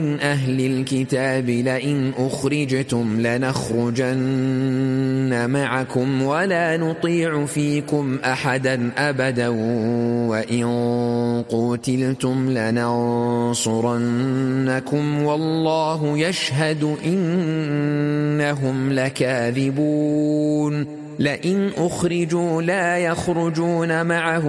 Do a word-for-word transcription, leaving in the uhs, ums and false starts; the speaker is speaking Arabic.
من أهل الكتاب لئن أخرجتم لنخرجن معكم ولا نطيع فيكم أحدا أبدا وإن قوتلتم لننصرنكم والله يشهد إنهم لكاذبون لئن أخرجوا لا يخرجون معهم